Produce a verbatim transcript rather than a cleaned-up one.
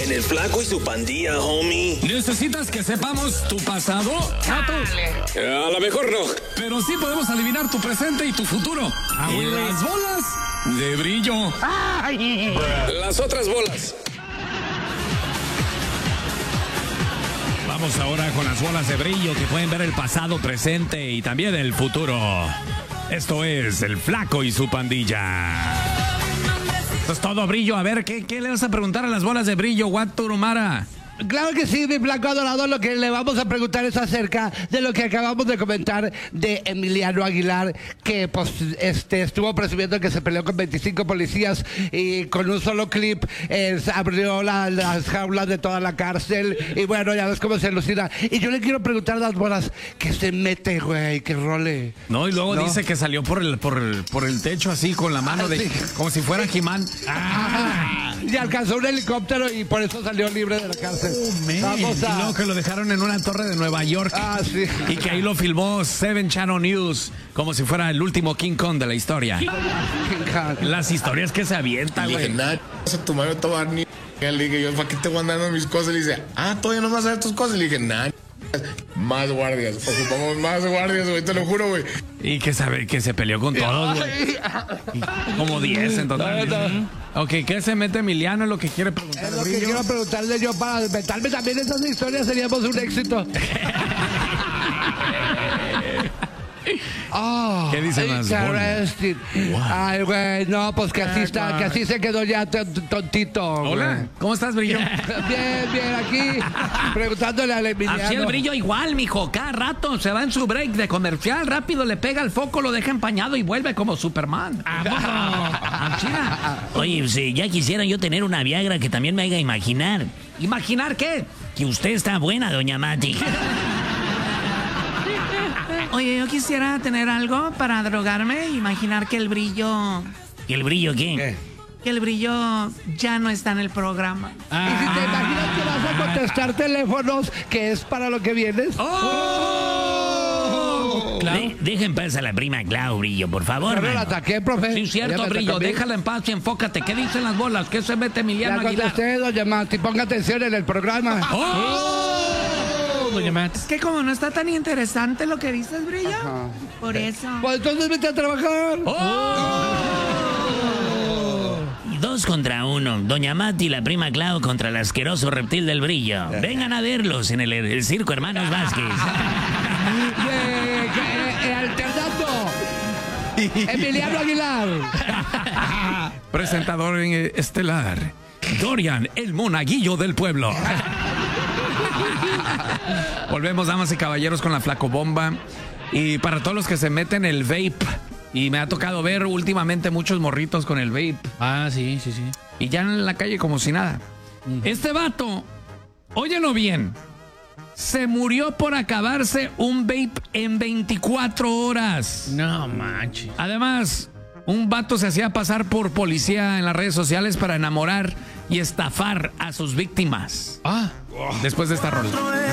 En el Flaco y su Pandilla, homie. ¿Necesitas que sepamos tu pasado? Eh, a lo mejor no. Pero sí podemos adivinar tu presente y tu futuro. Ah, y güey. las bolas de brillo. Las otras bolas. Vamos ahora con las bolas de brillo que pueden ver el pasado, presente y también el futuro. Esto es el Flaco y su Pandilla. Esto es todo, brillo. A ver, ¿qué, qué le vas a preguntar a las bolas de brillo, Guaturumara? Claro que sí, mi Flaco adorado. Lo que le vamos a preguntar es acerca de lo que acabamos de comentar de Emiliano Aguilar, que pues este estuvo presumiendo que se peleó con veinticinco policías y con un solo clip eh, abrió la- las jaulas de toda la cárcel. Y bueno, ya ves cómo se elucida. Y yo le quiero preguntar a las bolas, ¿qué se mete, güey? ¿Qué role? No, y luego No. dice que salió por el, por el, por el techo así con la mano Ah, de sí. como si fuera He-Man. Ajá. Y alcanzó un helicóptero y por eso salió libre de la cárcel. Vamos Y a... luego que lo dejaron en una torre de Nueva York. Ah, sí. Y que ahí lo filmó Seven Channel News como si fuera el último King Kong de la historia. Las historias que se avientan, Le dije, güey. nada, a tu madre te va a dar ni. Le dije, yo, ¿para qué te voy andando mis cosas? Le dice, ah, todavía no vas a ver tus cosas. Le dije, nada, más guardias. Ocupamos más guardias, güey, te lo juro, güey. Y que sabe que se peleó con todos, güey. Como diez en total. Ok, ¿qué se mete Emiliano? Es lo que quiere preguntar. Es lo que Brillo. quiero preguntarle yo para inventarme también esas historias, seríamos un éxito. Oh, ¿Qué dice más? interesting. Ay, güey, no, pues que así está, que así se quedó ya t- t- tontito. güey. Hola, ¿cómo estás, Brillo? Bien, bien, aquí preguntándole al Emiliano. Así el brillo igual, mijo. Cada rato se va en su break de comercial, rápido le pega el foco, lo deja empañado y vuelve como Superman. Así era. Oye, sí, ya quisiera yo tener una Viagra que también me haga imaginar. ¿Imaginar qué? Que usted está buena, doña Mati. Oye, yo quisiera tener algo para drogarme, imaginar que el brillo... ¿Y el brillo qué? Que el brillo ya no está en el programa. Y si te imaginas que vas a contestar teléfonos, que es para lo que vienes. ¡Oh! De- deja en paz a la prima Clau, Brillo, por favor, Yo no la mano. ataqué, profe. Sí, Ya cierto, me brillo. tocó a mí. Déjala en paz y enfócate. ¿Qué dicen las bolas? ¿Qué se mete Ya Emiliano Aguilar? contesté, doña Mati. Ponga atención en el programa. ¡Oh! Doña Matt. Es que como no está tan interesante lo que dices, brillo. Ajá. Por eso. Pues entonces vete a trabajar. Y dos contra uno. Doña Mati y la prima Clau contra el asqueroso reptil del Brillo. Vengan a verlos en el, el circo Hermanos Vázquez. Eh, que, eh, alternando. Emiliano Aguilar. Presentador en, eh, estelar. Dorian, el monaguillo del pueblo. Volvemos, damas y caballeros, con la flacobomba. Y para todos los que se meten el vape, y me ha tocado ver últimamente muchos morritos con el vape. Ah, sí, sí, sí. Y ya en la calle como si nada. Este vato, óyelo bien, se murió por acabarse un vape en veinticuatro horas. No manches. Además, un vato se hacía pasar por policía en las redes sociales para enamorar y estafar a sus víctimas. Ah. Después de esta rola.